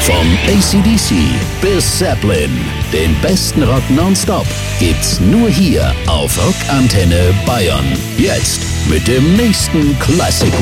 Vom AC/DC bis Zeppelin, den besten Rock nonstop gibt's nur hier auf Rockantenne Bayern. Jetzt mit dem nächsten Classic